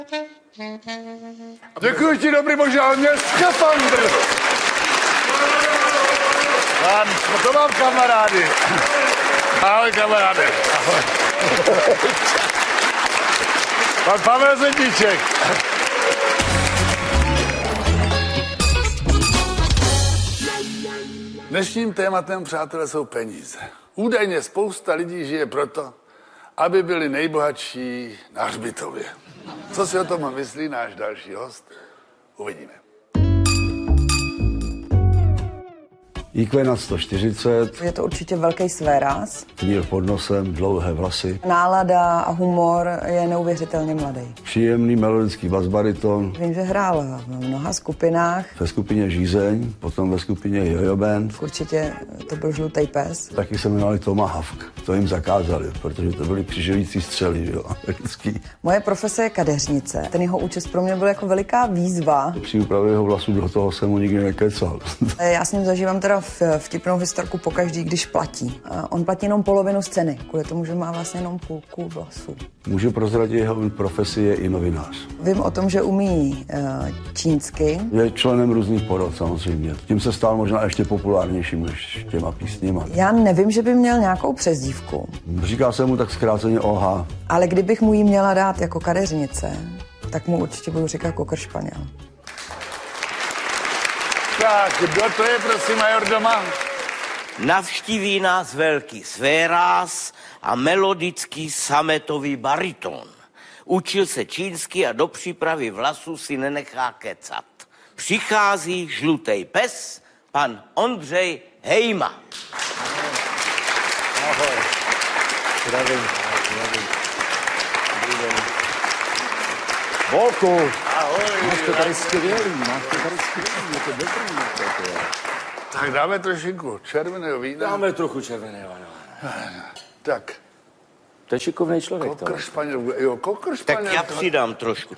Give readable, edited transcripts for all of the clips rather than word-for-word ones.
Děkuji ti, dobrý bože, ale mě skafandr. To mám kamarády. Ahoj, kamarády. Ahoj. Pan Pavel Zedníček. Dnešním tématem, přátelé, jsou peníze. Údajně spousta lidí žije proto, aby byli nejbohatší na hřbitově. Co si o tom myslí náš další host? Uvidíme. IQ nad 140. Je to určitě velký svéráz. Knír pod nosem, dlouhé vlasy. Nálada a humor je neuvěřitelně mladý. Příjemný melodický basbariton. Vím, že hrál v mnoha skupinách. Ve skupině Žízeň, potom ve skupině Jojo Band. Určitě to byl Žlutej pes. Taky se jmenovali Tomahawk. To jim zakázali, protože to byly křižující střely, jo, americký. Moje profese je kadeřnice. Ten jeho účest pro mě byl jako veliká výzva. Při úpravě jeho vlasů do toho jsem mu nikdy nekecal. Já s ním zažívám teda vtipnou historku pokaždý, když platí. On platí jenom polovinu scény, kvůli tomu, že má vlastně jenom půlku vlasů. Můžu prozradit, jeho profesi je i novinář. Vím o tom, že umí čínsky. Je členem různých porod samozřejmě. Tím se stal možná ještě populárnějším než těma písněma. Já nevím, že by měl nějakou přezdívku. Říká se mu tak zkráceně OH. Ale kdybych mu ji měla dát jako kadeřnice, tak mu určitě budu říkat Kokr Španěl. Tak, kdo to je, prosím, major doma? Navštíví nás velký svéráz a melodický sametový bariton. Učil se čínsky a do přípravy vlasů si nenechá kecat. Přichází Žlutej pes, pan Ondřej Hejma. Ahoj. Zdravím. Volku. Ahoj. Máš to tady skvělý, je to dobrý. Tak dáme trošinku červeného vína. Dáme trochu červeného, ano. Tak. To je šikovný člověk. Kokr Španěl, jo, Kokr Španěl. Tak já přidám trošku.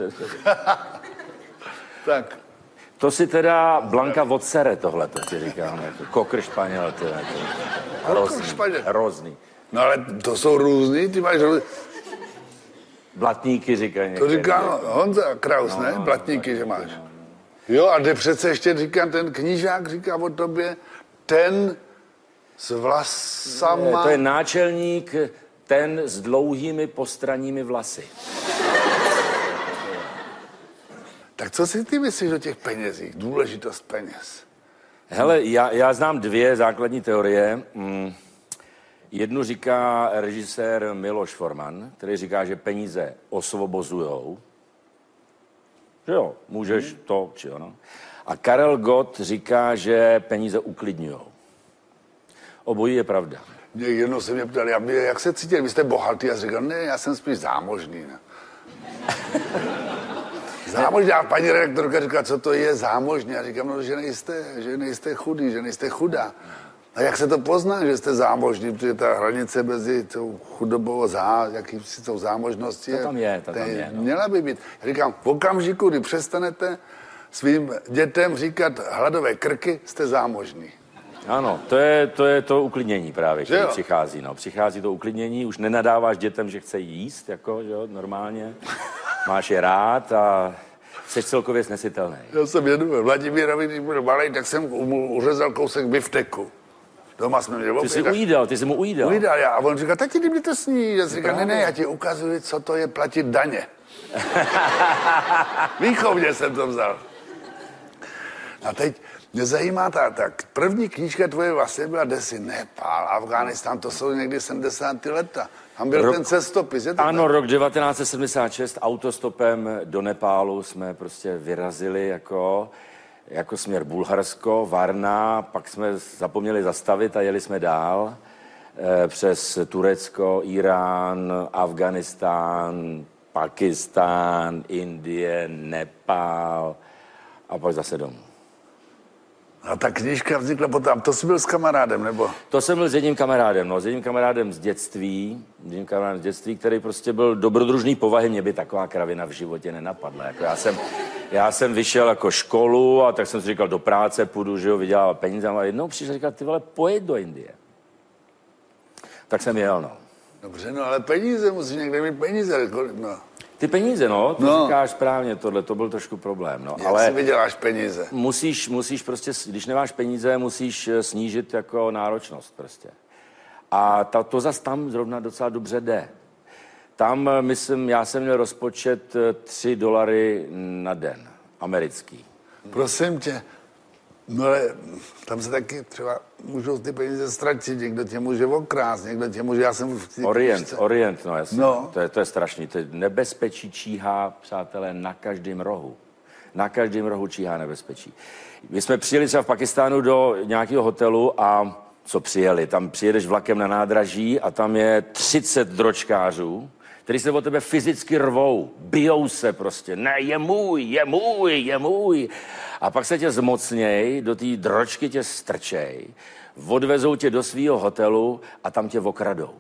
Tak. To si teda Blanka odsere tohle, to ti říkám. Kokr Španěl, to je hrozný. No ale to jsou různý, ty máš... Blatníky říkají někde. To říká Honza Kraus, ne? Blatníky, že máš. Jo, a kde přece ještě říkám, ten knížák říká o tobě, ten s vlasama... To je náčelník, ten s dlouhými postranními vlasy. Tak co si ty myslíš o těch penězích? Důležitost peněz. Hele, já znám dvě základní teorie. Jednu říká režisér Miloš Forman, který říká, že peníze osvobozujou. Že jo, můžeš to, či ono. A Karel Gott říká, že peníze uklidňujou. Obojí je pravda. Jednou se mě ptali, jak se cítil, vy jste bohatý? Já říkal, ne, já jsem spíš zámožný. Ne? Zámožný, a paní redaktorka říká, co to je zámožný? Já říkám, no, že nejste chudý, že nejste chudá. A jak se to pozná, že jste zámožný, protože ta hranice mezi tou chudobou a jakýsi tou zámožností to tam je. No. Měla by být. Já říkám, v okamžiku, kdy přestanete svým dětem říkat hladové krky, jste zámožný. Ano, to je to uklidnění právě, které přichází. No. Přichází to uklidnění, už nenadáváš dětem, že chce jíst, jako, že jo, normálně. Máš je rád a jsi celkově snesitelný. Já jsem jednou Vladimírovi, když byl malej, tak jsem mu uřezal kousek bifteku. Doma jsme měli ty jsi mu ujídal. Ujídal já. A on říká, tati, kdyby to sní. Já říkám, ne, já ti ukazuji, co to je platit daně. Výchovně jsem to vzal. A teď mě zajímá tak první knížka tvoje vlastně byla Desi Nepál, Afghánistán, to jsou někdy 70. leta. Tam byl ten cestopis, je to ano, tak? rok 1976 autostopem do Nepálu jsme prostě vyrazili jako směr Bulharsko, Varna, pak jsme zapomněli zastavit a jeli jsme dál přes Turecko, Irán, Afghánistán, Pakistán, Indie, Nepál a pak zase domů. A ta knížka vznikla potom, to jsi byl s kamarádem, nebo? To jsem byl s jedním kamarádem z dětství, který prostě byl dobrodružný povahy, mě by taková kravina v životě nenapadla. Jako já jsem vyšel jako školu a tak jsem si říkal, do práce půjdu, že jo, vydělávat peníze, a jednou přišel a říkal, ty vole, pojď do Indie. Tak jsem jel, no. Dobře, no ale peníze, musíš někde mít peníze, no. Ty peníze, no, to říkáš správně, tohle, to byl trošku problém, no. Jak si vyděláš peníze? Musíš prostě, když nemáš peníze, musíš snížit jako náročnost prostě. A to zas tam zrovna docela dobře jde. Tam, myslím, já jsem měl rozpočet $3 na den, americký. Prosím tě, no ale tam se taky třeba můžou ty peníze ztratit, někdo tě může okrást, někdo tě může, já jsem... Orient, no jasně, no. To je strašný, to je nebezpečí číhá, přátelé, na každém rohu. Na každém rohu číhá nebezpečí. My jsme přijeli třeba v Pakistánu do nějakého hotelu a co přijeli, tam přijedeš vlakem na nádraží a tam je 30 dročkářů, který se o tebe fyzicky rvou, bijou se prostě, ne, je můj. A pak se tě zmocněj, do té dročky tě strčej, odvezou tě do svého hotelu a tam tě okradou.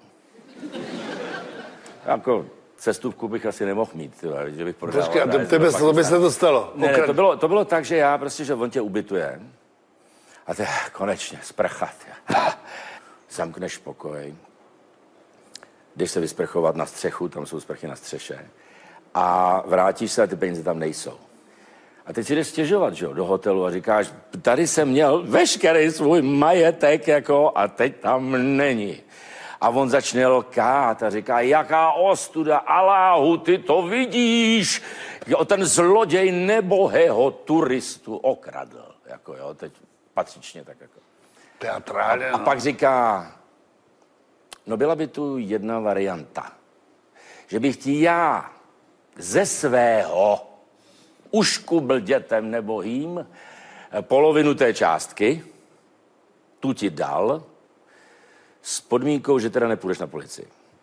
Jako cestůvku bych asi nemohl mít, že bych prodával. Počkej, a to by se to stalo? Ne, to bylo tak, že já prostě, že on tě ubytuje a ty konečně sprchat. Zamkneš pokoj, jdeš se vysprchovat na střechu, tam jsou sprchy na střeše a vrátíš se a ty peníze tam nejsou. A teď si jdeš stěžovat, že jo, do hotelu a říkáš, tady jsem měl veškerý svůj majetek, jako, a teď tam není. A on začne lkát a říká, jaká ostuda, Aláhu, ty to vidíš. Jo, ten zloděj nebohého turistu okradl. Jako jo, teď patřičně tak jako. Teatrálně, A pak říká, no byla by tu jedna varianta, že bych ti já ze svého uškubl dětem nebohým polovinu té částky, tu ti dal, s podmínkou, že teda nepůjdeš na policii.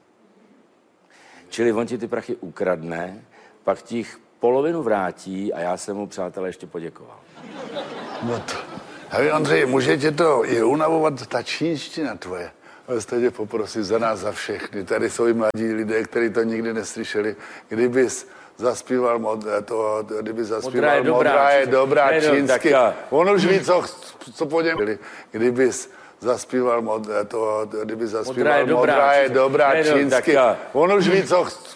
Čili on ti ty prachy ukradne, pak ti jich polovinu vrátí a já jsem mu, přátelé, ještě poděkoval. No to... Hej, Ondřej, může tě to i unavovat ta čínština tvoje? Stejně poprosím za nás, za všechny. Tady jsou i mladí lidé, kteří to nikdy neslyšeli. Kdybys zaspíval Modrá je dobrá čínsky. On už ví, co po něm byli. Kdybys zaspíval Modrá je dobrá čínsky. On už ví,